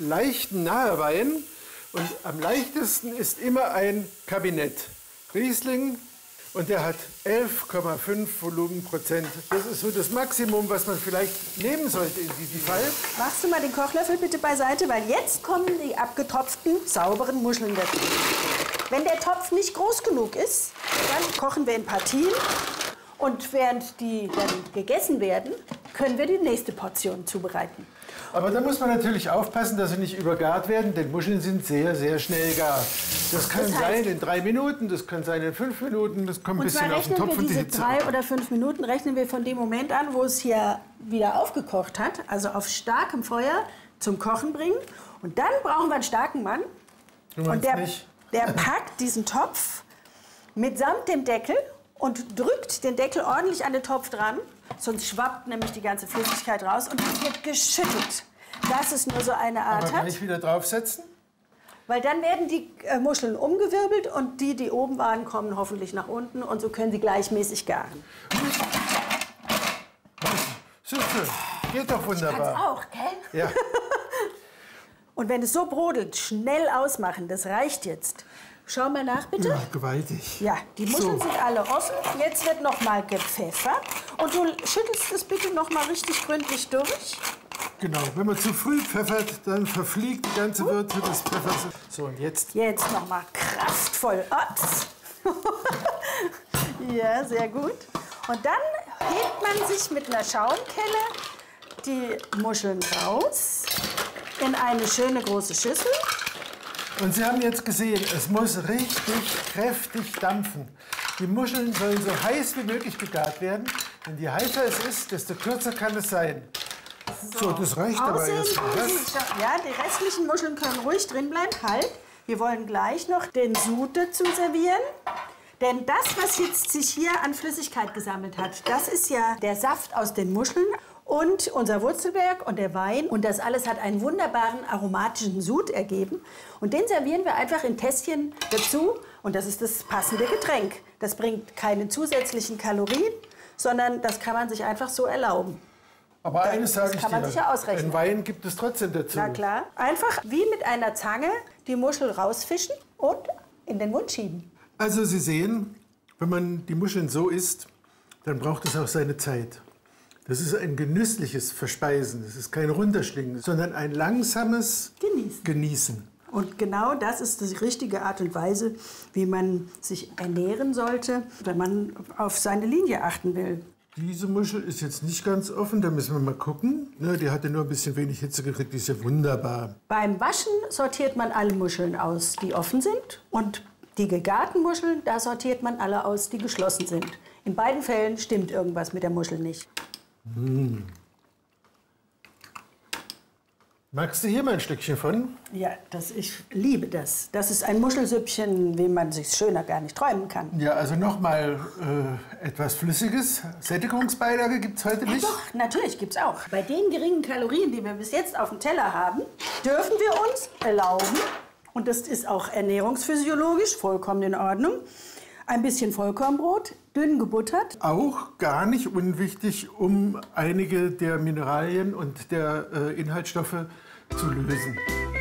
leichten Nahewein. Und am leichtesten ist immer ein Kabinett Riesling. Und der hat 11,5 Volumenprozent. Das ist so das Maximum, was man vielleicht nehmen sollte in diesem Fall. Machst du mal den Kochlöffel bitte beiseite, weil jetzt kommen die abgetropften, sauberen Muscheln dazu. Wenn der Topf nicht groß genug ist, dann kochen wir in Partien. Und während die dann gegessen werden, können wir die nächste Portion zubereiten. Aber da muss man natürlich aufpassen, dass sie nicht übergart werden, denn Muscheln sind sehr, sehr schnell gar. Das kann sein in 3 Minuten, das kann sein in 5 Minuten, das kommt ein bisschen auf den Topf und die Hitze. 3 oder 5 Minuten rechnen wir von dem Moment an, wo es hier wieder aufgekocht hat, also auf starkem Feuer zum Kochen bringen. Und dann brauchen wir einen starken Mann. Und der packt diesen Topf mitsamt dem Deckel und drückt den Deckel ordentlich an den Topf dran. Sonst schwappt nämlich die ganze Flüssigkeit raus und es wird geschüttelt. Das ist nur so eine Art. Aber kann ich wieder draufsetzen? Weil dann werden die Muscheln umgewirbelt und die oben waren, kommen hoffentlich nach unten und so können sie gleichmäßig garen. Super, geht doch wunderbar. Kann's auch, gell? Ja. Und wenn es so brodelt, schnell ausmachen, das reicht jetzt. Schau mal nach, bitte. Ja, gewaltig. Ja, die Muscheln sind alle offen. Jetzt wird noch mal gepfeffert. Und du schüttelst das bitte noch mal richtig gründlich durch. Genau, wenn man zu früh pfeffert, dann verfliegt die ganze Würze des Pfeffers. So, und jetzt? Jetzt noch mal kraftvoll. Ups. Ja, sehr gut. Und dann hebt man sich mit einer Schaumkelle die Muscheln raus in eine schöne große Schüssel. Und Sie haben jetzt gesehen, es muss richtig kräftig dampfen. Die Muscheln sollen so heiß wie möglich gegart werden. Denn je heißer es ist, desto kürzer kann es sein. So, das reicht aber jetzt. Ja, die restlichen Muscheln können ruhig drin bleiben. Halt, wir wollen gleich noch den Sud dazu servieren. Denn das, was jetzt sich hier an Flüssigkeit gesammelt hat, das ist ja der Saft aus den Muscheln. Und unser Wurzelberg und der Wein. Und das alles hat einen wunderbaren aromatischen Sud ergeben. Und den servieren wir einfach in Tässchen dazu. Und das ist das passende Getränk. Das bringt keine zusätzlichen Kalorien, sondern das kann man sich einfach so erlauben. Aber eines sage ich dir, kann man sich ja ausrechnen. einen Wein gibt es trotzdem dazu. Na klar. Einfach wie mit einer Zange die Muschel rausfischen und in den Mund schieben. Also Sie sehen, wenn man die Muscheln so isst, dann braucht es auch seine Zeit. Das ist ein genüssliches Verspeisen. Das ist kein Runterschlingen, sondern ein langsames Genießen. Und genau das ist die richtige Art und Weise, wie man sich ernähren sollte, wenn man auf seine Linie achten will. Diese Muschel ist jetzt nicht ganz offen, da müssen wir mal gucken. Ne, die hatte nur ein bisschen wenig Hitze gekriegt, die ist ja wunderbar. Beim Waschen sortiert man alle Muscheln aus, die offen sind. Und die gegarten Muscheln, da sortiert man alle aus, die geschlossen sind. In beiden Fällen stimmt irgendwas mit der Muschel nicht. Magst du hier mal ein Stückchen von? Ja, ich liebe das. Das ist ein Muschelsüppchen, wie man sich schöner gar nicht träumen kann. Ja, also nochmal etwas Flüssiges. Sättigungsbeilage gibt es heute nicht? Ja, doch, natürlich gibt es auch. Bei den geringen Kalorien, die wir bis jetzt auf dem Teller haben, dürfen wir uns erlauben, und das ist auch ernährungsphysiologisch vollkommen in Ordnung, ein bisschen Vollkornbrot, dünn gebuttert. Auch gar nicht unwichtig, um einige der Mineralien und der Inhaltsstoffe zu lösen.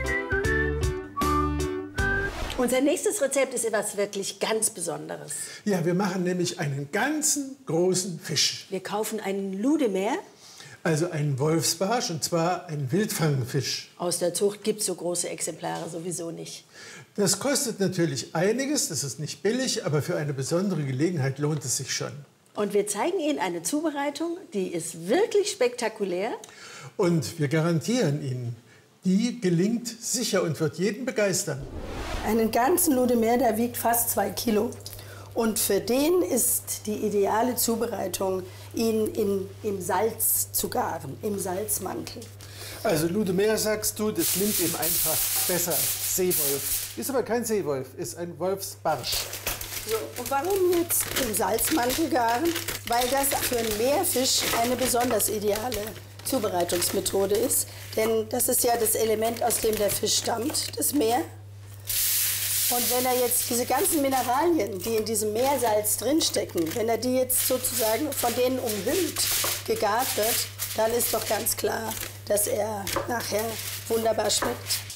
Unser nächstes Rezept ist etwas wirklich ganz Besonderes. Ja, wir machen nämlich einen ganzen großen Fisch. Wir kaufen einen Ludemeer. Also einen Wolfsbarsch, und zwar einen Wildfangfisch. Aus der Zucht gibt es so große Exemplare sowieso nicht. Das kostet natürlich einiges, das ist nicht billig, aber für eine besondere Gelegenheit lohnt es sich schon. Und wir zeigen Ihnen eine Zubereitung, die ist wirklich spektakulär. Und wir garantieren Ihnen, die gelingt sicher und wird jeden begeistern. Einen ganzen Ludemeer, der wiegt fast 2 Kilo. Und für den ist die ideale Zubereitung, ihn im Salz zu garen, im Salzmantel. Also Ludemeer, sagst du, das klingt eben einfach besser als Seewolf. Ist aber kein Seewolf, ist ein Wolfsbarsch. So, und warum jetzt im Salzmantel garen? Weil das für einen Meerfisch eine besonders ideale Zubereitungsmethode ist. Denn das ist ja das Element, aus dem der Fisch stammt, das Meer. Und wenn er jetzt diese ganzen Mineralien, die in diesem Meersalz drinstecken, wenn er die jetzt sozusagen von denen umhüllt, gegart wird, dann ist doch ganz klar, dass er nachher wunderbar schmeckt.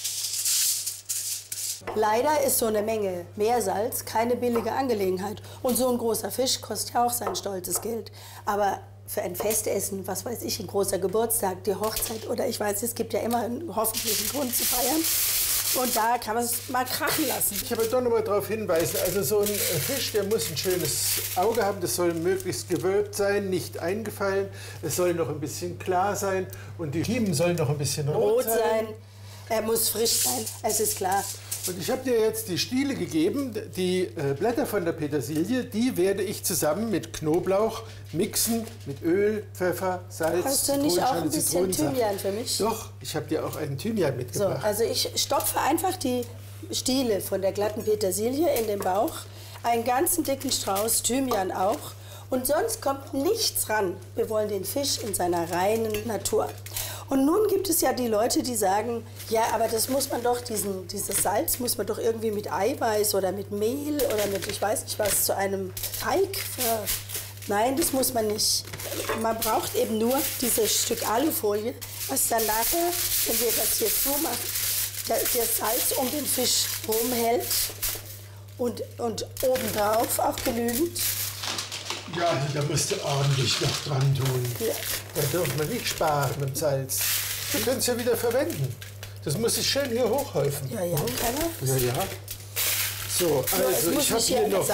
Leider ist so eine Menge Meersalz keine billige Angelegenheit. Und so ein großer Fisch kostet ja auch sein stolzes Geld. Aber für ein Festessen, was weiß ich, ein großer Geburtstag, die Hochzeit oder ich weiß, es gibt ja immer hoffentlich einen Grund zu feiern. Und da kann man es mal krachen lassen. Ich habe doch noch mal darauf hinweisen, also so ein Fisch, der muss ein schönes Auge haben, das soll möglichst gewölbt sein, nicht eingefallen, es soll noch ein bisschen klar sein und die Kiemen sollen noch ein bisschen rot sein. Er muss frisch sein, es ist klar. Und ich habe dir jetzt die Stiele gegeben, die Blätter von der Petersilie, die werde ich zusammen mit Knoblauch mixen, mit Öl, Pfeffer, Salz, Hast du nicht auch ein bisschen Thymian für mich? Doch, ich habe dir auch einen Thymian mitgebracht. So, also ich stopfe einfach die Stiele von der glatten Petersilie in den Bauch, einen ganzen dicken Strauß Thymian auch und sonst kommt nichts ran. Wir wollen den Fisch in seiner reinen Natur. Und nun gibt es ja die Leute, die sagen, ja, aber das muss man doch, dieses Salz muss man doch irgendwie mit Eiweiß oder mit Mehl oder mit, ich weiß nicht was, zu einem Teig Nein, das muss man nicht. Man braucht eben nur dieses Stück Alufolie, was dann nachher, wenn wir das hier zumachen, das Salz um den Fisch rumhält und obendrauf auch genügend. Ja, also da musst du ordentlich noch dran tun. Ja. Da dürfen wir nicht sparen mit Salz. Du kannst es ja wieder verwenden. Das muss sich schön hier hochhäufen. Ja, kann er. Ja, ja. So, also ich habe hier noch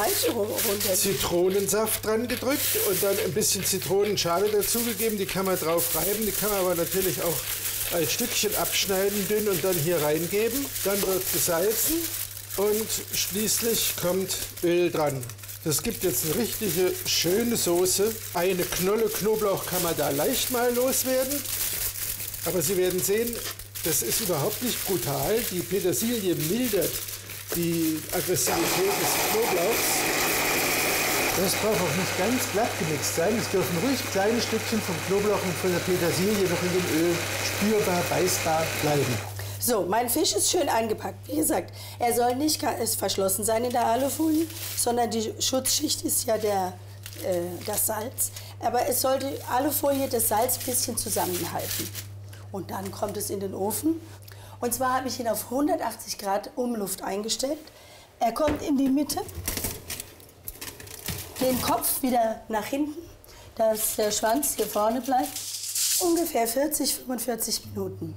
Zitronensaft dran gedrückt und dann ein bisschen Zitronenschale dazugegeben. Die kann man drauf reiben, die kann man aber natürlich auch als Stückchen abschneiden, dünn und dann hier reingeben. Dann wird gesalzen und schließlich kommt Öl dran. Das gibt jetzt eine richtige schöne Soße. Eine Knolle Knoblauch kann man da leicht mal loswerden. Aber Sie werden sehen, das ist überhaupt nicht brutal. Die Petersilie mildert die Aggressivität des Knoblauchs. Das braucht auch nicht ganz glatt gemixt sein. Es dürfen ruhig kleine Stückchen vom Knoblauch und von der Petersilie noch in dem Öl spürbar, beißbar bleiben. So, mein Fisch ist schön eingepackt. Wie gesagt, er soll nicht verschlossen sein in der Alufolie, sondern die Schutzschicht ist ja das Salz. Aber es soll die Alufolie das Salz ein bisschen zusammenhalten. Und dann kommt es in den Ofen. Und zwar habe ich ihn auf 180 Grad Umluft eingestellt. Er kommt in die Mitte, den Kopf wieder nach hinten, dass der Schwanz hier vorne bleibt. Ungefähr 40, 45 Minuten.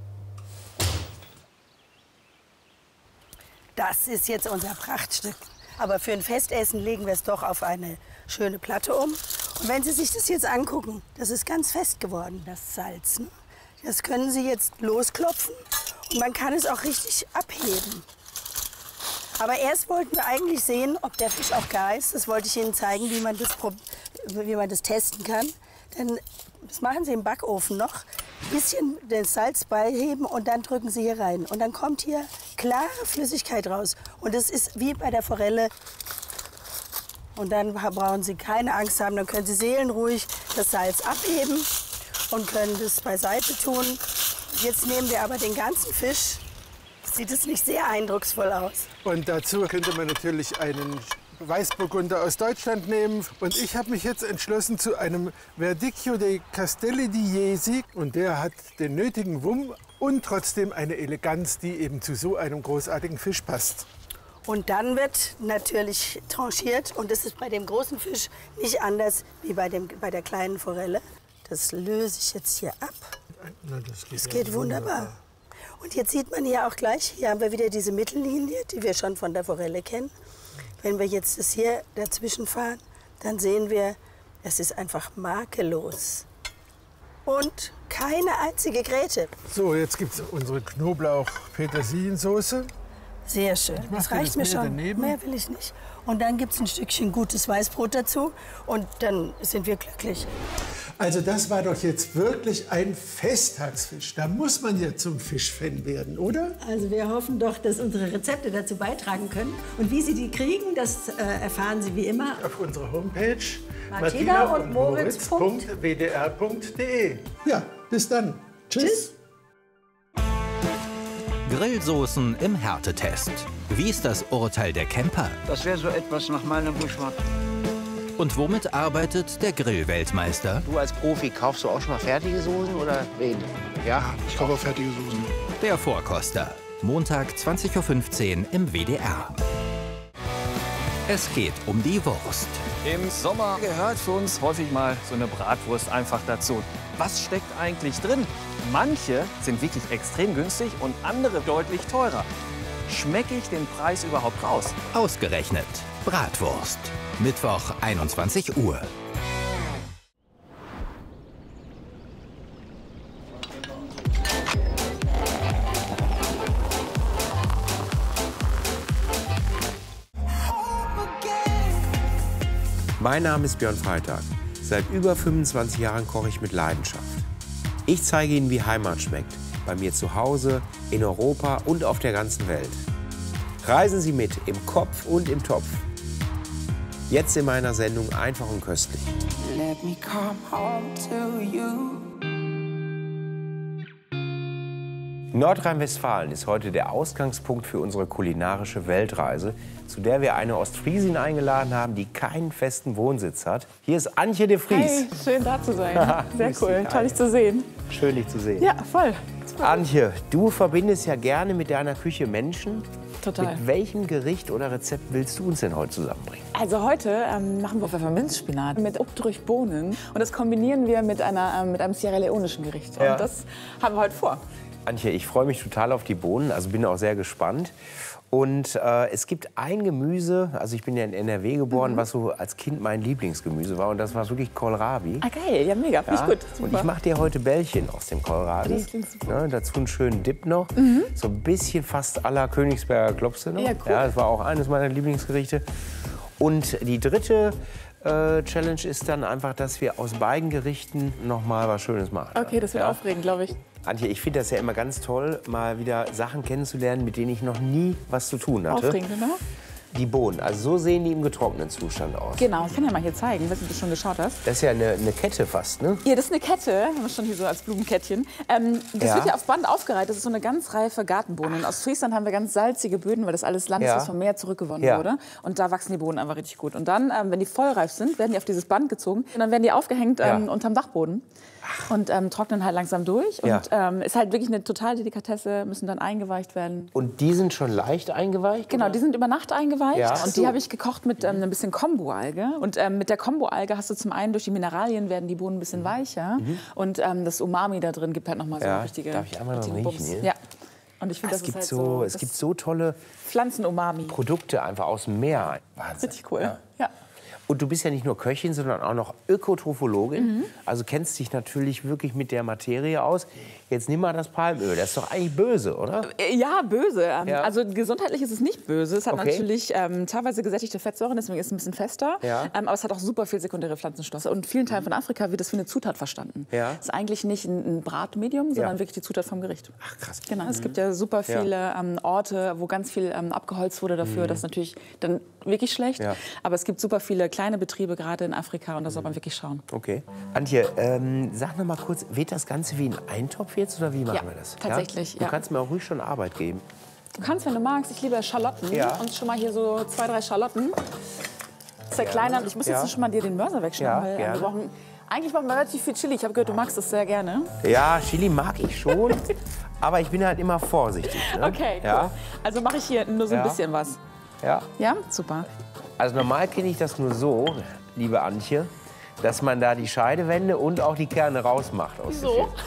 Das ist jetzt unser Prachtstück. Aber für ein Festessen legen wir es doch auf eine schöne Platte um. Und wenn Sie sich das jetzt angucken, das ist ganz fest geworden, das Salz. Ne? Das können Sie jetzt losklopfen und man kann es auch richtig abheben. Aber erst wollten wir eigentlich sehen, ob der Fisch auch gar ist. Das wollte ich Ihnen zeigen, wie man das testen kann. Denn das machen Sie im Backofen noch. Ein bisschen das Salz beiheben und dann drücken Sie hier rein. Und dann kommt hier klare Flüssigkeit raus. Und das ist wie bei der Forelle. Und dann brauchen Sie keine Angst haben, dann können Sie seelenruhig das Salz abheben und können das beiseite tun. Jetzt nehmen wir aber den ganzen Fisch. Sieht es nicht sehr eindrucksvoll aus. Und dazu könnte man natürlich einen Weißburgunder aus Deutschland nehmen. Und ich habe mich jetzt entschlossen zu einem Verdicchio dei Castelli di Jesi. Und der hat den nötigen Wumm und trotzdem eine Eleganz, die eben zu so einem großartigen Fisch passt. Und dann wird natürlich tranchiert. Und das ist bei dem großen Fisch nicht anders wie bei der kleinen Forelle. Das löse ich jetzt hier ab. Na, das geht wunderbar. Und jetzt sieht man hier auch gleich, hier haben wir wieder diese Mittellinie, die wir schon von der Forelle kennen. Wenn wir jetzt das hier dazwischen fahren, dann sehen wir, es ist einfach makellos. Und keine einzige Gräte. So, jetzt gibt es unsere Knoblauch-Petersiliensoße. Sehr schön. Das reicht mir schon. Daneben. Mehr will ich nicht. Und dann gibt es ein Stückchen gutes Weißbrot dazu. Und dann sind wir glücklich. Also das war doch jetzt wirklich ein Festtagsfisch. Da muss man ja zum Fischfan werden, oder? Also wir hoffen doch, dass unsere Rezepte dazu beitragen können. Und wie Sie die kriegen, das erfahren Sie wie immer auf unserer Homepage martina-und-moritz.wdr.de. Ja, bis dann. Tschüss. Grillsoßen im Härtetest. Wie ist das Urteil der Camper? Das wäre so etwas nach meinem Geschmack. Und womit arbeitet der Grill-Weltmeister? Du als Profi, kaufst du auch schon mal fertige Soßen oder wen? Ja, Ich kaufe auch fertige Soßen. Der Vorkoster. Montag 20:15 Uhr im WDR. Es geht um die Wurst. Im Sommer gehört für uns häufig mal so eine Bratwurst einfach dazu. Was steckt eigentlich drin? Manche sind wirklich extrem günstig und andere deutlich teurer. Schmecke ich den Preis überhaupt raus? Ausgerechnet Bratwurst. Mittwoch 21 Uhr. Mein Name ist Björn Freitag. Seit über 25 Jahren koche ich mit Leidenschaft. Ich zeige Ihnen, wie Heimat schmeckt. Bei mir zu Hause, in Europa und auf der ganzen Welt. Reisen Sie mit, im Kopf und im Topf. Jetzt in meiner Sendung Einfach und köstlich. Let me come home to you. Nordrhein-Westfalen ist heute der Ausgangspunkt für unsere kulinarische Weltreise, zu der wir eine Ostfriesin eingeladen haben, die keinen festen Wohnsitz hat. Hier ist Antje de Vries. Hey, schön da zu sein. Sehr cool, toll dich zu sehen. Schön, dich zu sehen. Ja, voll. Antje, du verbindest ja gerne mit deiner Küche Menschen. Total. Mit welchem Gericht oder Rezept willst du uns denn heute zusammenbringen? Also heute machen wir Pfefferminzspinat mit Obdrich Bohnen und das kombinieren wir mit einem Sierra Leonischen Gericht. Ja. Und das haben wir heute vor. Antje, ich freue mich total auf die Bohnen, also bin auch sehr gespannt. Und es gibt ein Gemüse, also ich bin ja in NRW geboren, was so als Kind mein Lieblingsgemüse war. Und das war wirklich Kohlrabi. Ah, geil, ja mega, finde ich gut. Super. Und ich mache dir heute Bällchen aus dem Kohlrabi. Das klingt super. Ja, dazu einen schönen Dip noch. So ein bisschen fast à la Königsberger Klopse noch. Ja, cool. Ja, das war auch eines meiner Lieblingsgerichte. Und die dritte Challenge ist dann einfach, dass wir aus beiden Gerichten noch mal was Schönes machen. Okay, das wird aufregend, glaube ich. Antje, ich finde das ja immer ganz toll, mal wieder Sachen kennenzulernen, mit denen ich noch nie was zu tun hatte. Aufregend, genau. Die Bohnen, also so sehen die im getrockneten Zustand aus. Genau, ich kann ja mal hier zeigen, ich weiß nicht, ob du schon geschaut hast. Das ist ja eine Kette fast, ne? Ja, das ist eine Kette, haben wir schon hier so als Blumenkettchen. Das wird ja auf Band aufgereiht, das ist so eine ganz reife Gartenbohne. Und aus Friesland haben wir ganz salzige Böden, weil das alles Land ist, was vom Meer zurückgewonnen wurde. Und da wachsen die Bohnen einfach richtig gut. Und dann, wenn die vollreif sind, werden die auf dieses Band gezogen und dann werden die aufgehängt unterm Dachboden. Und trocknen halt langsam durch. Und ist halt wirklich eine totale Delikatesse, müssen dann eingeweicht werden. Und die sind schon leicht eingeweicht? Genau, oder? die sind über Nacht eingeweicht. Ja. Und die habe ich gekocht mit ein bisschen Kombu-Alge. Und mit der Kombu-Alge hast du zum einen durch die Mineralien werden die Bohnen ein bisschen weicher. Und das Umami da drin gibt halt noch mal so richtige. Darf ich einmal noch riechen? Bums. Ja. Und ich finde, das ist halt so. Es gibt so tolle Pflanzen-Umami. Produkte einfach aus dem Meer. Wahnsinn. Richtig cool. Ja. Und du bist ja nicht nur Köchin, sondern auch noch Ökotrophologin. Also kennst dich natürlich wirklich mit der Materie aus. Jetzt nimm mal das Palmöl. Das ist doch eigentlich böse, oder? Ja, böse. Also gesundheitlich ist es nicht böse. Es hat Okay. natürlich teilweise gesättigte Fettsäuren, deswegen ist es ein bisschen fester. Ja. Aber es hat auch super viel sekundäre Pflanzenstoffe. Und in vielen Teilen von Afrika wird das wie eine Zutat verstanden. Ja. Es ist eigentlich nicht ein Bratmedium, sondern wirklich die Zutat vom Gericht. Ach, krass. Genau, es gibt ja super viele Orte, wo ganz viel abgeholzt wurde dafür. Das ist natürlich dann wirklich schlecht. Ja. Aber es gibt super viele kleine Betriebe, gerade in Afrika. Und da soll man wirklich schauen. Okay. Antje, sag noch mal kurz, wird das Ganze wie ein Eintopf jetzt oder wie machen wir das? tatsächlich, Du kannst mir auch ruhig schon Arbeit geben. Du kannst, wenn du magst, ich liebe Schalotten. Ja. Und schon mal hier so 2, 3 Schalotten. Zerkleinern. Ich muss jetzt schon mal dir den Mörser wegschneiden. Ja, weil, gerne. eigentlich brauchen wir relativ viel Chili. Ich habe gehört, du magst das sehr gerne. Ja, Chili mag ich schon, aber ich bin halt immer vorsichtig. Ne? Okay, cool. Ja? Also mache ich hier nur so ein bisschen was. Ja. Ja, super. Also normal kenne ich das nur so, liebe Antje, dass man da die Scheidewände und auch die Kerne rausmacht aus dem So.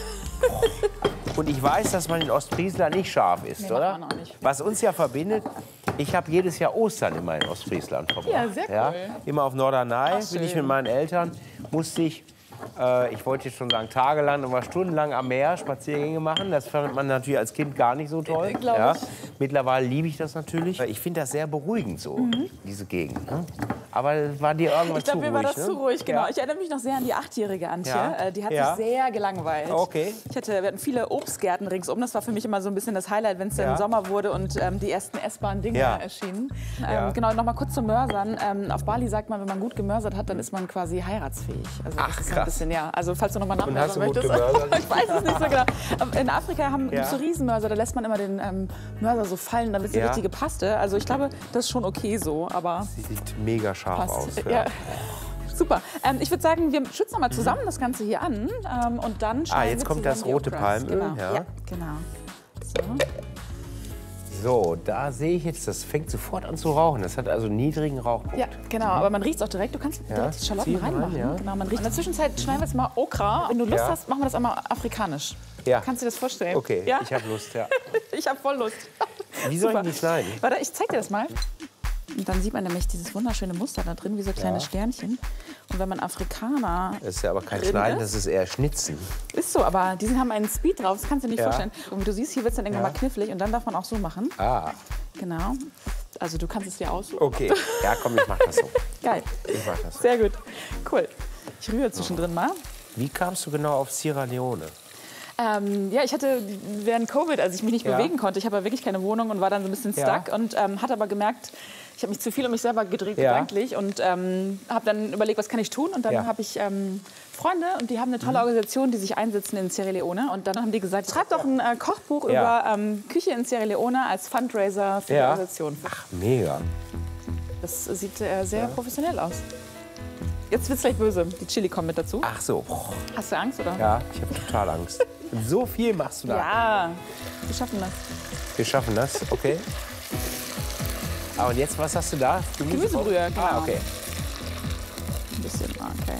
Und ich weiß, dass man in Ostfriesland nicht scharf ist, Nee, oder? macht man auch nicht. Was uns ja verbindet, ich habe jedes Jahr Ostern immer in Ostfriesland verbracht. Ja, sehr cool. Immer auf Norderney Ach, bin ich schön. mit meinen Eltern, musste ich wollte jetzt schon sagen tagelang, aber stundenlang am Meer Spaziergänge machen. Das fand man natürlich als Kind gar nicht so toll. Glaub ich. Mittlerweile liebe ich das natürlich. Ich finde das sehr beruhigend so, diese Gegend. Ne? Aber es war dir irgendwas Ich glaube, zu mir ruhig, war das ne? zu ruhig, genau. Ja. Ich erinnere mich noch sehr an die 8-jährige Antje. Ja. Die hat Ja. sich sehr gelangweilt. Okay. Wir hatten viele Obstgärten ringsum. Das war für mich immer so ein bisschen das Highlight, wenn es dann Sommer wurde und die ersten essbaren Dinge erschienen. Genau, noch mal kurz zum Mörsern. Auf Bali sagt man, wenn man gut gemörsert hat, dann ist man quasi heiratsfähig. Also das ist so ein bisschen, also falls du noch mal hast du nachmörsern gut möchtest. gemörsert? Ich weiß es nicht so genau. In Afrika haben so Riesenmörser, da lässt man immer den Mörser so fallen, dann wird die richtige Paste. Also ich glaube, das ist schon okay so, aber Sieht mega scharf passt. aus. Ja. Super. Ich würde sagen, wir schützen noch mal zusammen das Ganze hier an und dann schneiden jetzt wir kommt das zusammen die rote Okras. Palmöl. Genau. Ja. Ja, genau. So. So, da sehe ich jetzt, das fängt sofort an zu rauchen. Das hat also einen niedrigen Rauchpunkt. Ja, genau. Aber man riecht es auch direkt. Du kannst direkt die Schalotten zieh rein, reinmachen. ja. Genau, man riecht. In der Zwischenzeit schneiden wir jetzt mal Okra. Wenn du Lust hast, machen wir das einmal afrikanisch. Ja. Kannst du dir das vorstellen? Okay, Ja? ich habe Lust, ja. Ich habe voll Lust. Wie soll Super. ich die schneiden? Warte, ich zeig dir das mal. Und dann sieht man nämlich dieses wunderschöne Muster da drin, wie so kleine Sternchen. Und wenn man Afrikaner Das ist ja aber kein drin Schneiden, ist. das ist eher Schnitzen. Ist so, aber die haben einen Speed drauf, das kannst du dir nicht vorstellen. Und wie du siehst, hier wird es dann irgendwann mal knifflig und dann darf man auch so machen. Ah, Genau. Also du kannst es dir aussuchen. okay. Ja, komm, ich mach das so. Geil. Ich mach das so. Sehr gut. Cool. Ich rühre zwischendrin mal. Wie kamst du genau auf Sierra Leone? Ja, ich hatte während Covid, als ich mich nicht bewegen konnte, ich habe ja wirklich keine Wohnung und war dann so ein bisschen stuck und hatte aber gemerkt, ich habe mich zu viel um mich selber gedreht gedanklich und habe dann überlegt, was kann ich tun und dann habe ich Freunde und die haben eine tolle Organisation, die sich einsetzen in Sierra Leone und dann haben die gesagt, schreib doch ein Kochbuch über Küche in Sierra Leone als Fundraiser für die Organisation. Ach, mega. Das sieht sehr professionell aus. Jetzt wird's gleich böse. Die Chili kommen mit dazu. Ach so. Hast du Angst, oder? Ja, ich habe total Angst. So viel machst du da. Ja, wir schaffen das. Wir schaffen das, okay. Ah, und jetzt, was hast du da? Gemüsebrühe, genau. Ah, okay. Ein bisschen, okay.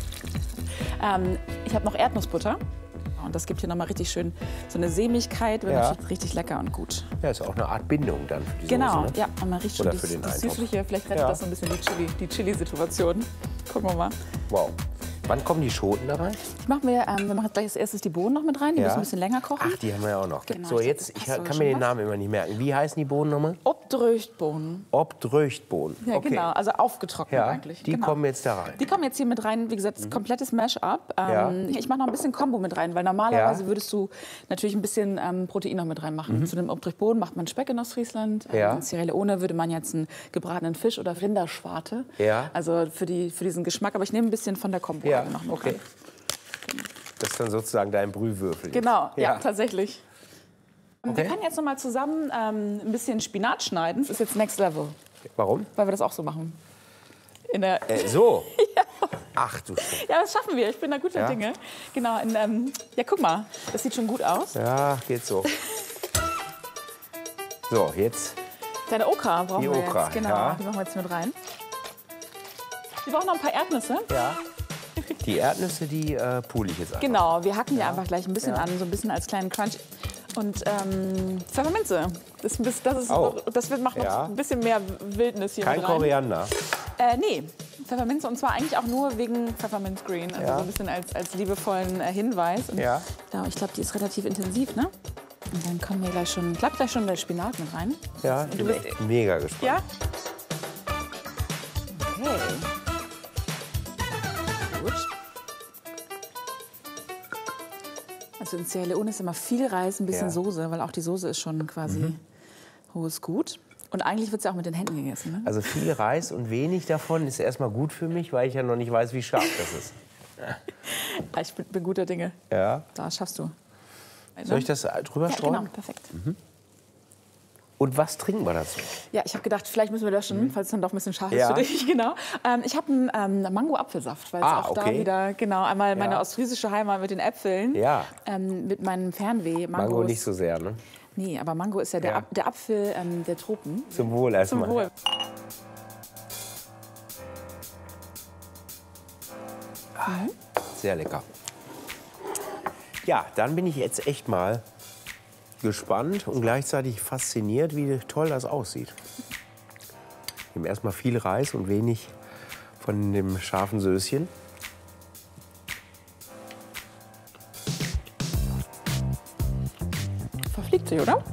Ich habe noch Erdnussbutter. Und das gibt hier nochmal richtig schön so eine Sämigkeit, wird natürlich richtig lecker und gut. Ja, ist auch eine Art Bindung dann für die Genau, Soße, ne? ja, und man riecht schon Oder für den das Eintopf. Süßliche. Vielleicht rettet das so ein bisschen die Chili-Situation. Gucken wir mal. Wow. Wann kommen die Schoten da rein? Wir machen jetzt gleich als erstes die Bohnen noch mit rein. Die müssen ein bisschen länger kochen. Ach, die haben wir ja auch noch. Genau, So, ich jetzt, glaub, ich das hast du kann schon mir den was. Namen immer nicht merken. Wie heißen die Bohnen nochmal? Obdröchtbohnen. Obdröchtbohnen. Ja, okay. genau, also aufgetrocknet Ja, eigentlich. die Genau. kommen jetzt da rein. Die kommen jetzt hier mit rein, wie gesagt, komplettes Mash-up. Ja. Ich mache noch ein bisschen Kombo mit rein, weil normalerweise würdest du natürlich ein bisschen Protein noch mit reinmachen. Zu dem Obdröchtbohnen macht man Speck in Ostfriesland. Ja. In Sierra Leone würde man jetzt einen gebratenen Fisch oder Rinderschwarte. Ja. Also für diesen Geschmack. Aber ich nehme ein bisschen von der Kombo Ja, noch mit okay. rein. Das ist dann sozusagen dein Brühwürfel. Genau, ja, Ja. tatsächlich. Wir Okay. können jetzt noch mal zusammen ein bisschen Spinat schneiden. Das ist jetzt Next Level, Warum? weil wir das auch so machen. In der So? Ach du Scheiße. Ja, das schaffen wir. Ich bin da guter Ja? Dinge. Genau. Ja, guck mal. Das sieht schon gut aus. Ja, geht so. So, jetzt. Deine Okra brauchen Die wir Okra, jetzt. Genau, ja. die machen wir jetzt mit rein. Wir brauchen noch ein paar Erdnüsse. Ja. Die Erdnüsse, die pule ich jetzt einfach. Genau, wir hacken die einfach gleich ein bisschen an, so ein bisschen als kleinen Crunch. Und Pfefferminze. Das macht noch Ja. ein bisschen mehr Wildnis hier Kein mit rein. Koriander. Nee, Pfefferminze und zwar eigentlich auch nur wegen Pfefferminz Green. Also so ein bisschen als liebevollen Hinweis. Und Ja. ja, ich glaube, die ist relativ intensiv, ne? Und dann kommen wir gleich schon, klappt gleich schon der Spinat mit rein. Ja, ich bin echt mega gespannt. Ja? Okay. Gut. Also in Sierra Leone ist immer viel Reis, ein bisschen Ja. Soße, weil auch die Soße ist schon quasi hohes Gut. Und eigentlich wird es ja auch mit den Händen gegessen. Ne? Also viel Reis und wenig davon ist erstmal gut für mich, weil ich ja noch nicht weiß, wie scharf das ist. Ja, ich bin guter Dinge. Ja. Da schaffst du. Soll ich das drüber Ja, streuen? genau, perfekt. Und was trinken wir dazu? Ja, ich habe gedacht, vielleicht müssen wir löschen, falls es dann doch ein bisschen scharf ist Ja. für dich. Genau. Ich habe einen Mango-Apfelsaft, weil es auch da okay. wieder, genau, einmal meine ostfriesische Heimat mit den Äpfeln, Ja. mit meinem Fernweh. Mango nicht so sehr, ne? Nee, aber Mango ist ja der, Ja. Der Apfel der Tropen. Zum Wohl erstmal. Zum Wohl. Sehr lecker. Ja, dann bin ich jetzt echt mal gespannt und gleichzeitig fasziniert, wie toll das aussieht. Wir haben erstmal viel Reis und wenig von dem scharfen Söschen. Verfliegt sich, oder?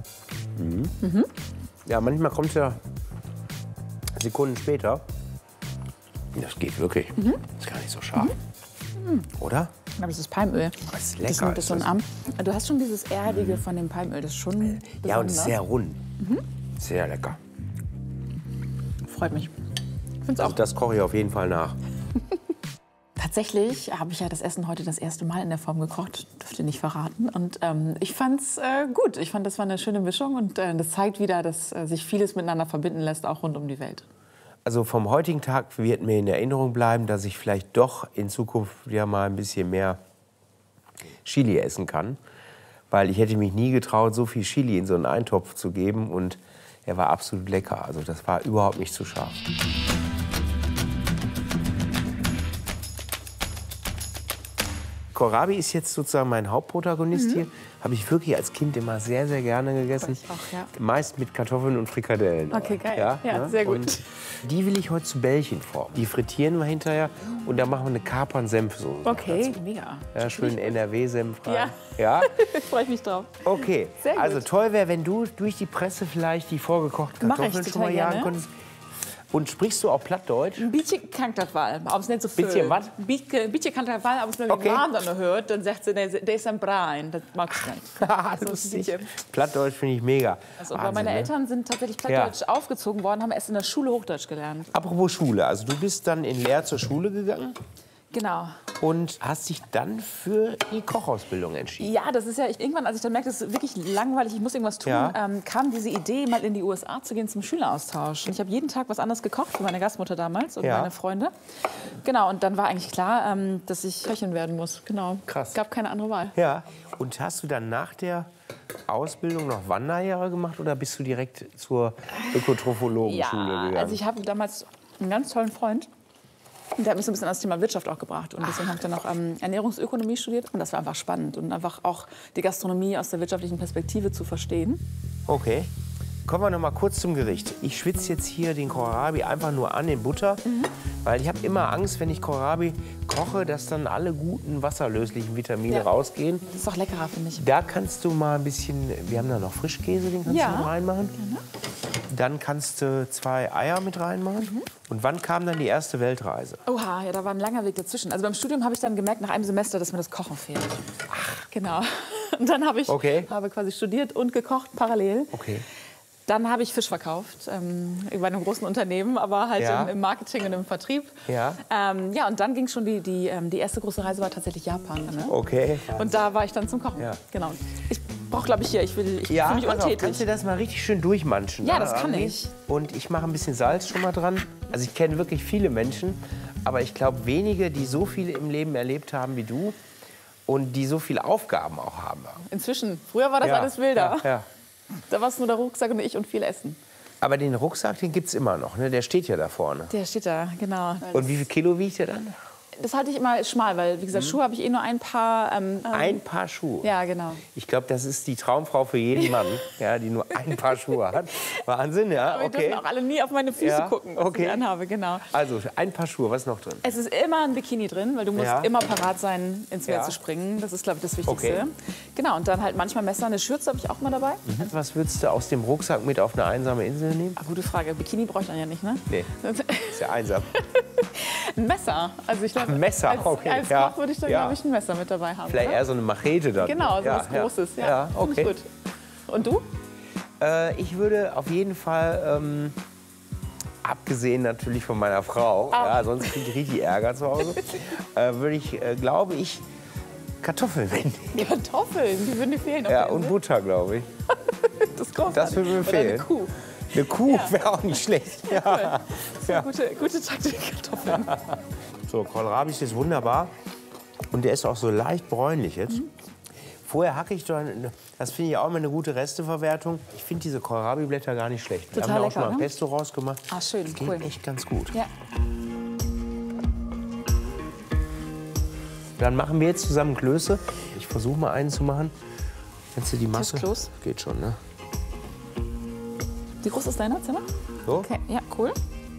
Ja, manchmal kommt es ja Sekunden später. Das geht wirklich. Ist gar nicht so scharf. Oder? Aber das ist Palmöl. Das ist Das lecker. ist so ein Arm. Du hast schon dieses Erdige von dem Palmöl. Das ist schon Ja, und es ist besonders. sehr rund. Sehr lecker. Freut mich. Ich finde es auch. Also das koche ich auf jeden Fall nach. Tatsächlich habe ich ja das Essen heute das erste Mal in der Form gekocht, dürfte nicht verraten. Und ich fand es gut. Ich fand, das war eine schöne Mischung und das zeigt wieder, dass sich vieles miteinander verbinden lässt, auch rund um die Welt. Also vom heutigen Tag wird mir in Erinnerung bleiben, dass ich vielleicht doch in Zukunft wieder mal ein bisschen mehr Chili essen kann. Weil ich hätte mich nie getraut, so viel Chili in so einen Eintopf zu geben. Und er war absolut lecker. Also das war überhaupt nicht zu scharf. Kohlrabi ist jetzt sozusagen mein Hauptprotagonist hier. Habe ich wirklich als Kind immer sehr, sehr gerne gegessen. Ich auch, ja. Meist mit Kartoffeln und Frikadellen. Okay, geil. Ja, Ja, sehr gut. Und die will ich heute zu Bällchen formen. Die frittieren wir hinterher und dann machen wir eine Kapern-Senfsoße. Okay, mega. Ja, schön NRW-Senf rein. Ja. Ja? Freue ich mich drauf. Okay, Sehr gut. also toll wäre, wenn du durch die Presse vielleicht die vorgekochten Mach ich Kartoffeln schon total mal jagen gerne. konntest. Und sprichst du auch Plattdeutsch? Ein beetje kan dat wel, aber es nicht so viel. Bisschen was? Ein bisschen kan dat wel, aber es wenn Okay. man dann hört, dann sagt sie, der ist ein Brain. Das mag ich nicht. Lustig. Plattdeutsch finde ich mega. Also, aber Wahnsinn, meine ne? Eltern sind tatsächlich Plattdeutsch aufgezogen worden, haben erst in der Schule Hochdeutsch gelernt. Apropos Schule, also du bist dann in Leer zur Schule gegangen Genau. und hast dich dann für die Kochausbildung entschieden. Ja, das ist ja, irgendwann, als ich dann merkte, es ist wirklich langweilig, ich muss irgendwas tun, Ja. kam diese Idee, mal in die USA zu gehen zum Schüleraustausch. Und ich habe jeden Tag was anderes gekocht für meine Gastmutter damals und Ja. meine Freunde. Genau, und dann war eigentlich klar, dass ich Köchin werden muss. Genau. Krass. Es gab keine andere Wahl. Ja. Und hast du dann nach Ausbildung noch Wanderjahre gemacht oder bist du direkt zur Ökotrophologenschule gegangen? Also ich habe damals einen ganz tollen Freund. Und der hat mich so ein bisschen an das Thema Wirtschaft auch gebracht. Und deswegen habe ich dann noch Ernährungsökonomie studiert. Und das war einfach spannend. Und einfach auch die Gastronomie aus der wirtschaftlichen Perspektive zu verstehen. Okay. Kommen wir noch mal kurz zum Gericht. Ich schwitze jetzt hier den Kohlrabi einfach nur an in Butter, weil ich habe immer Angst, wenn ich Kohlrabi koche, dass dann alle guten wasserlöslichen Vitamine rausgehen. Das ist auch leckerer, finde ich. Da kannst du mal ein bisschen, wir haben da noch Frischkäse, den kannst du mit reinmachen. Dann kannst du 2 Eier mit reinmachen. Und wann kam dann die erste Weltreise? Oha, ja, da war ein langer Weg dazwischen. Also beim Studium habe ich dann gemerkt, nach einem Semester, dass mir das Kochen fehlt. Ach. Genau. Und dann habe ich habe quasi studiert und gekocht parallel. Okay. Dann habe ich Fisch verkauft, bei einem großen Unternehmen, aber halt im Marketing und im Vertrieb. Ja. Ja, und dann ging schon die erste große Reise war tatsächlich Japan. Ne? Okay. Und da war ich dann zum Kochen. Ja. Genau. Ich brauche, glaube ich, hier, ich fühle mich pass auf, untätig. kannst du das mal richtig schön durchmanschen? Ja, das kann ich. Und ich mache ein bisschen Salz schon mal dran. Also ich kenne wirklich viele Menschen, aber ich glaube wenige, die so viel im Leben erlebt haben wie du und die so viele Aufgaben auch haben. Inzwischen. Früher war das alles wilder. Ja. Da war es nur der Rucksack und ich und viel Essen. Aber den Rucksack, den gibt es immer noch, ne? Der steht ja da vorne. Der steht da, genau. Und wie viel Kilo wiegt der dann? Das halte ich immer schmal, weil, wie gesagt, Schuhe habe ich eh nur ein Paar. Ein Paar Schuhe? Ja, genau. Ich glaube, das ist die Traumfrau für jeden Mann, ja, die nur ein Paar Schuhe hat. Wahnsinn, ja, Aber die dürfen auch alle nie auf meine Füße gucken, was ich anhabe, genau. Also, ein Paar Schuhe, was ist noch drin? Es ist immer ein Bikini drin, weil du musst immer parat sein, ins Meer zu springen. Das ist, glaube ich, das Wichtigste. Okay. Genau, und dann halt manchmal Messer, eine Schürze habe ich auch mal dabei. Was würdest du aus dem Rucksack mit auf eine einsame Insel nehmen? Ah, gute Frage. Bikini bräuchte man ja nicht, ne? Nee, ist ja einsam. Ein Messer. Also ich glaube, Ein Messer, okay. Als Koch würde ich dann, glaube ich, ein Messer mit dabei haben. Vielleicht oder? eher so eine Machete dann. Genau, so was Großes. Ja, okay. Finde ich gut. Und du? Ich würde auf jeden Fall, abgesehen natürlich von meiner Frau, sonst kriege ich richtig Ärger zu Hause, würde ich, glaube ich, Kartoffeln mitnehmen. Kartoffeln, die würden dir fehlen. Ja, und Butter, glaube ich. Das ist großartig. Das würde mir Oder fehlen. eine Kuh. Eine Kuh wäre auch nicht schlecht. Ja. Gute Taktik, Kartoffeln. So, Kohlrabi ist jetzt wunderbar. Und der ist auch so leicht bräunlich jetzt. Vorher hacke ich dann, das finde ich auch immer eine gute Resteverwertung. Ich finde diese Kohlrabi-Blätter gar nicht schlecht. Wir haben da auch schon mal Pesto rausgemacht. Ah, schön, das geht echt ganz gut. Ja. Dann machen wir jetzt zusammen Klöße. Ich versuche mal einen zu machen. Kennst du die Masse? Tischkloß? Geht schon, ne? Wie groß ist deiner Zimmer? So? Okay, ja, cool.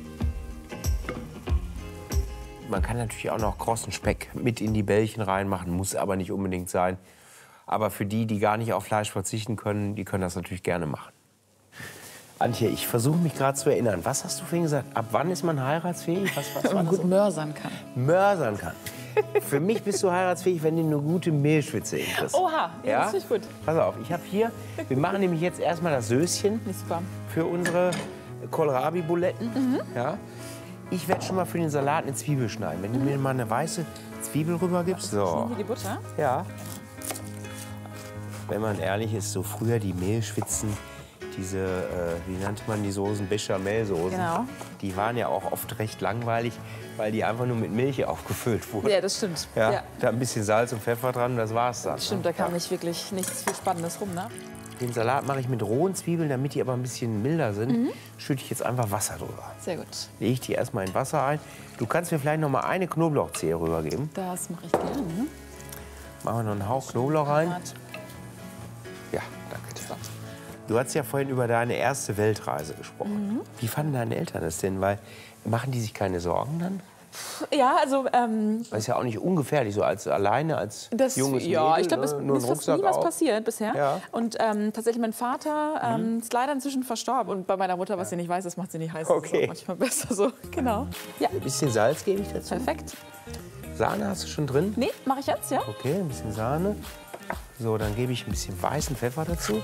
Man kann natürlich auch noch krossen Speck mit in die Bällchen reinmachen, muss aber nicht unbedingt sein. Aber für die, die gar nicht auf Fleisch verzichten können, die können das natürlich gerne machen. Antje, ich versuche mich gerade zu erinnern. Was hast du vorhin gesagt? Ab wann ist man heiratsfähig? Wenn man gut mörsern kann. Mörsern kann. Für mich bist du heiratsfähig, wenn du eine gute Mehlschwitze kriegst. Oha, ja, das finde ich gut. Pass auf, ich habe hier, wir machen nämlich jetzt erstmal das Söschen Super. für unsere Kohlrabi-Buletten. Ja. Ich werde schon mal für den Salat eine Zwiebel schneiden. Wenn du mir mal eine weiße Zwiebel rüber gibst. So. Wie die Butter? Ja. Wenn man ehrlich ist, so früher die Mehlschwitzen, diese, wie nannte man die Soßen, Bechamelsoßen. Genau. Die waren ja auch oft recht langweilig, weil die einfach nur mit Milch aufgefüllt wurden. Ja, das stimmt. Ja, da ein bisschen Salz und Pfeffer dran, das war's dann. Stimmt, da kam nicht wirklich nichts viel Spannendes rum, ne? Den Salat mache ich mit rohen Zwiebeln, damit die aber ein bisschen milder sind. Schütte ich jetzt einfach Wasser drüber. Sehr gut. Lege ich die erstmal in Wasser ein. Du kannst mir vielleicht noch mal eine Knoblauchzehe rübergeben. Das mache ich gerne. Machen wir noch einen Hauch Knoblauch rein. Ja, danke dir. Du hast ja vorhin über deine erste Weltreise gesprochen. Wie fanden deine Eltern das denn? Weil, machen die sich keine Sorgen dann? Ja, also Das ist ja auch nicht ungefährlich, so als alleine, als junges Mädel. Ja, ich glaube, es nur ist fast nie was passiert bisher. Ja. Und tatsächlich, mein Vater ist leider inzwischen verstorben. Und bei meiner Mutter, was sie nicht weiß, das macht sie nicht heiß. Okay. Das ist auch manchmal besser so. Genau. Ja. Ein bisschen Salz gebe ich dazu. Perfekt. Sahne hast du schon drin? Nee, mache ich jetzt, ja? Okay, ein bisschen Sahne. So, dann gebe ich ein bisschen weißen Pfeffer dazu.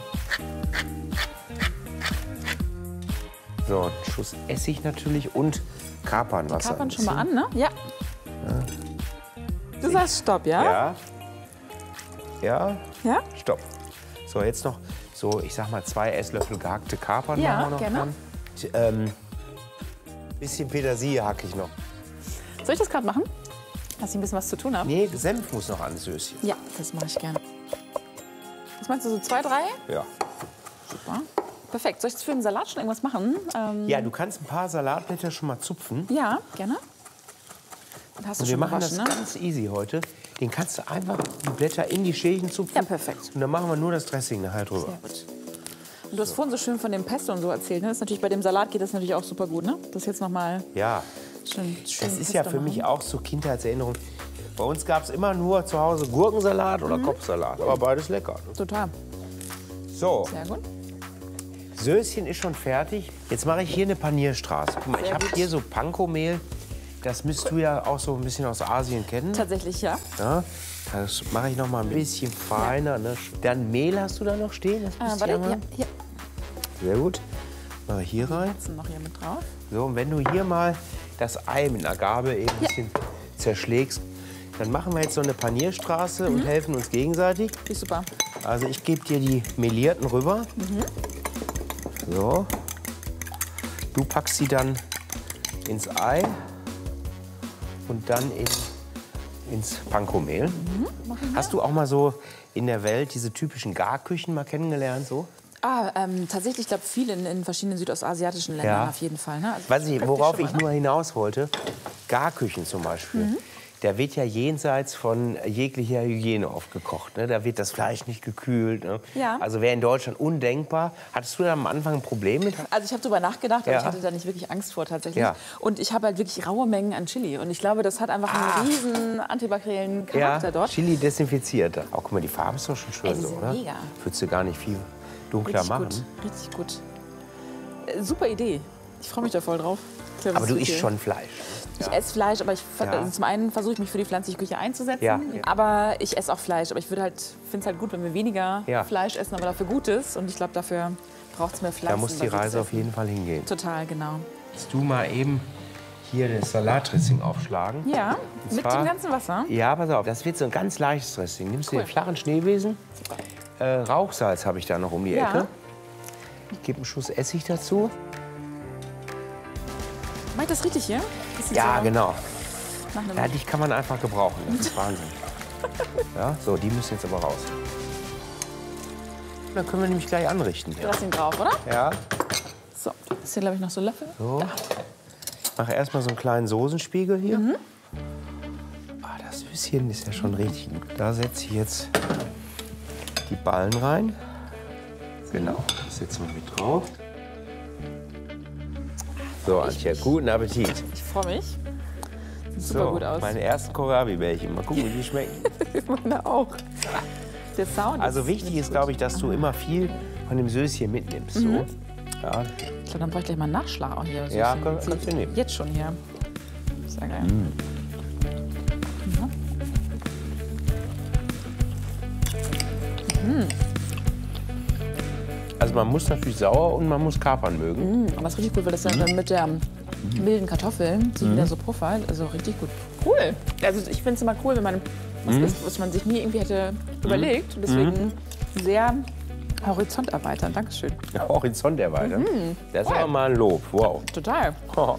So, einen Schuss Essig natürlich und Kapernwasser. Kapern schon mal an, ne? Ja. Du sagst Stopp, ja? Ja. Ja. Ja? Stopp. So, jetzt noch so, ich sag mal, 2 Esslöffel gehackte Kapern. Ja, machen wir noch gerne. dran. Bisschen Petersilie hacke ich noch. Soll ich das gerade machen? Dass ich ein bisschen was zu tun habe? Nee, Senf muss noch ans Söschen. Ja, das mache ich gerne. Was meinst du, so 2, 3? Ja. Super. Perfekt. Soll ich für den Salat schon irgendwas machen? Ja, du kannst ein paar Salatblätter schon mal zupfen. Ja, gerne. Dann hast du Und wir schon machen gewaschen, das ne? ganz easy heute. Den kannst du einfach die Blätter in die Schälchen zupfen. Ja, perfekt. Und dann machen wir nur das Dressing nachher drüber. Sehr gut. Und du hast vorhin so schön von dem Pesto und so erzählt. Ne? Das ist natürlich, bei dem Salat geht das natürlich auch super gut, ne? Das jetzt noch mal Ja, schön das ist ja für mich auch so Kindheitserinnerung. Bei uns gab es immer nur zu Hause Gurkensalat oder Kopfsalat. Aber beides lecker. Ne? Total. So, Sehr gut. Söschen ist schon fertig. Jetzt mache ich hier eine Panierstraße. Guck mal, ich habe hier so Panko-Mehl. Das müsst du ja auch so ein bisschen aus Asien kennen. Tatsächlich, ja. Ja, das mache ich noch mal ein bisschen feiner. Ne? Dann Mehl hast du da noch stehen? Das müsst ihr Warte, mal- ja, hier. Sehr gut. Mache ich hier rein. Jetzt noch hier mit drauf. So, und wenn du hier mal das Ei mit einer Gabel eben ein bisschen zerschlägst, dann machen wir jetzt so eine Panierstraße und helfen uns gegenseitig. Ist super. Also ich gebe dir die melierten rüber. So. Du packst sie dann ins Ei und dann ins Panko-Mehl. Hast du auch mal so in der Welt diese typischen Garküchen mal kennengelernt? So? Tatsächlich, ich glaube, viele in verschiedenen südostasiatischen Ländern Ja. auf jeden Fall. Ne? Also Weiß ich, praktisch worauf schon ich mal, ne? nur hinaus wollte, Garküchen zum Beispiel. Da wird ja jenseits von jeglicher Hygiene oft gekocht. Ne? Da wird das Fleisch nicht gekühlt. Ne? Ja. Also wäre in Deutschland undenkbar. Hattest du da am Anfang ein Problem mit? Also ich habe darüber nachgedacht, aber Ja. ich hatte da nicht wirklich Angst vor tatsächlich. Ja. Und ich habe halt wirklich raue Mengen an Chili. Und ich glaube, das hat einfach einen riesen antibakteriellen Charakter dort. Chili desinfiziert. Auch guck mal, die Farbe ist doch schon schön, Ey, die so, sind oder? mega. Würdest du gar nicht viel dunkler Richtig machen. gut, richtig gut. Super Idee. Ich freue mich da voll drauf. Ich glaub, Aber das du ist isst viel. schon Fleisch. Ich esse Fleisch, aber Ja. also zum einen versuche ich mich für die pflanzliche Küche einzusetzen. Ja. Aber ich esse auch Fleisch. Aber ich finde es halt gut, wenn wir weniger Ja. Fleisch essen, aber dafür Gutes. Und ich glaube, dafür braucht es mehr Pflanzen. Da muss die Reise auf jeden Fall hingehen. Total, genau. Willst du mal eben hier das Salatdressing aufschlagen? Ja, Und mit zwar- dem ganzen Wasser. Ja, pass auf, das wird so ein ganz leichtes Dressing. Nimmst du Cool. den flachen Schneebesen, Rauchsalz habe ich da noch um die Ja. Ecke. Ich gebe einen Schuss Essig dazu. Mach ich das richtig hier? Bisschen Ja, so genau. nach einem- Ja, dich kann man einfach gebrauchen. Das ist Wahnsinn. Ja, so, die müssen jetzt aber raus. Dann können wir nämlich gleich anrichten. Hier. Dressing drauf, oder? Ja, So, das ist hier, glaube ich, noch so Löffel. so. Ich mache erstmal so einen kleinen Soßenspiegel hier. Mhm. Ah, das Süßchen ist ja schon richtig gut. Da setze ich jetzt die Ballen rein. Genau, das setzen wir mit drauf. So, Antje, guten Appetit. Ich freue mich. Sieht super So, gut aus. meine ersten Kohlrabi-Bällchen. Mal gucken, wie die schmecken. Meine auch. Der Sound Also ist wichtig nicht ist, gut. glaube ich, dass du immer viel von dem Söschen mitnimmst. So. Mhm. Ja. Ich glaube, dann brauche ich gleich mal einen Nachschlag auch hier. Ja, So kannst du nehmen. Jetzt schon hier. Sehr geil. Also man muss natürlich sauer und man muss Kapern mögen. Aber das ist richtig gut, weil das dann mit der milden Kartoffeln sich wieder so puffert. Also richtig gut. Cool. Also ich finde es immer cool, wenn man was isst, was man sich nie irgendwie hätte überlegt. Und deswegen sehr Horizont erweitern, Dankeschön. Horizont erweitern? Das ist aber mal ein Lob. Wow. Total.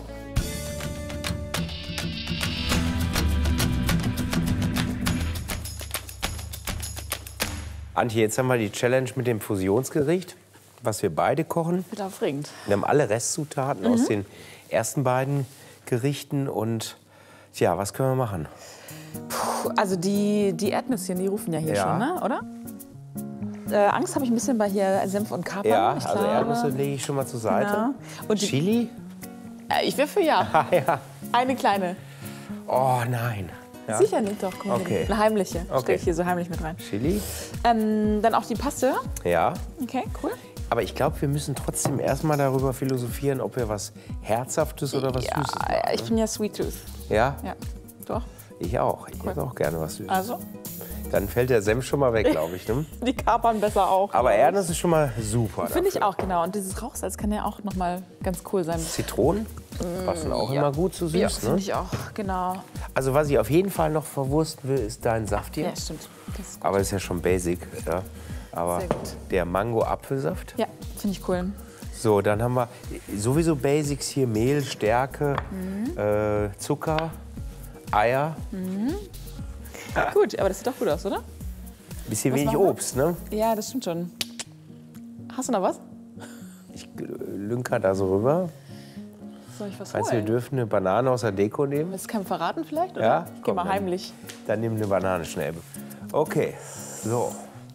Antje, jetzt haben wir die Challenge mit dem Fusionsgericht, was wir beide kochen. Wird aufregend. Wir haben alle Restzutaten aus den ersten beiden Gerichten. Und tja, was können wir machen? Puh, also die Erdnüsschen, die rufen ja hier schon, ne? Oder? Angst habe ich ein bisschen bei hier Senf und Kapern. Ja, ich also glaube. Erdnüsse lege ich schon mal zur Seite. Ja. Und Chili? Ich wäre für ja. Ja. Eine kleine. Oh nein. Ja. Sicher nicht, doch. Komm, Okay. eine heimliche. Okay. Stelle ich hier so heimlich mit rein. Chili? Dann auch die Paste. Ja. Okay, cool. Aber ich glaube, wir müssen trotzdem erstmal darüber philosophieren, ob wir was Herzhaftes oder was Süßes machen. Ja, ich bin ja Sweet Tooth. Ja? Ja, doch. Ich auch. Ich esse auch gerne was Süßes. Also, Dann fällt der Senf schon mal weg, glaube ich. Ne? die Kapern besser auch. Aber Erdnuss ist schon mal super. Finde ich dafür. auch, genau. Und dieses Rauchsalz kann ja auch noch mal ganz cool sein. Zitronen passen auch immer gut zu süß. Ja, Ne? finde ich auch, genau. Also was ich auf jeden Fall noch verwursten will, ist dein Saft hier. Ja, stimmt. Das ist gut. Aber das ist ja schon basic. Ja. Aber Sehr gut. der Mango-Apfelsaft. Ja, finde ich cool. So, dann haben wir sowieso Basics hier. Mehl, Stärke, Zucker, Eier. Gut, aber das sieht doch gut aus, oder? Bisschen Was wenig machen wir? Obst, ne? Ja, das stimmt schon. Hast du noch was? Ich lünker da so rüber. Soll ich was Meinst du, wir holen? dürfen eine Banane aus der Deko nehmen? Willst du keinem verraten vielleicht? Oder? Ja? Geh Komm, mal dann- heimlich. Dann nimm eine Banane schnell. Okay, so.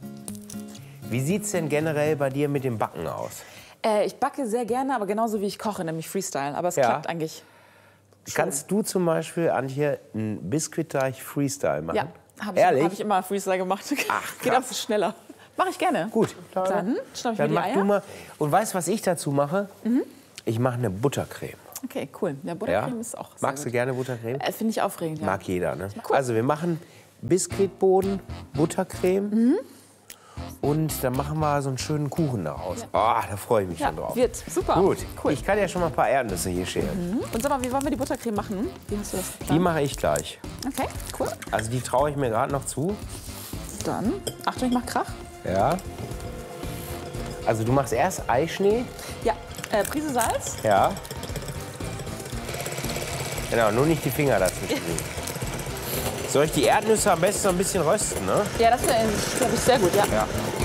Wie sieht's denn generell bei dir mit dem Backen aus? Ich backe sehr gerne, aber genauso wie ich koche, nämlich Freestyle. Aber es Ja. klappt eigentlich. Kannst du zum Beispiel, Antje, einen Biskuitteig Freestyle machen? Ja, habe Ehrlich? ich immer Freestyle gemacht. Ach, Geht krass. auch schneller. Mache ich gerne. Gut. Dann schnapp ich mir Dann die mach Eier. du mal. Und weißt du, was ich dazu mache? Ich mache eine Buttercreme. Okay, cool. Ja, Buttercreme ist auch sehr Magst du gut. gerne Buttercreme? Finde ich aufregend, ja. Mag jeder, ne? Cool. Also wir machen Biskuitboden, Buttercreme. Und dann machen wir so einen schönen Kuchen daraus. Oh, da freue ich mich Ja, schon drauf. wird super. Gut, Cool. ich kann ja schon mal ein paar Erdnüsse hier schälen. Und sag mal, wie wollen wir die Buttercreme machen? Wie hast du das Die geplant? mache ich gleich. Okay, cool. Also die traue ich mir gerade noch zu. Dann, Achtung, ich mach Krach. Ja. Also du machst erst Eischnee. Ja, Prise Salz. Ja. Genau, nur nicht die Finger dazwischen legen. Soll ich die Erdnüsse am besten noch ein bisschen rösten, ne? Ja, das wäre, glaube ich, sehr gut, ja. Ja.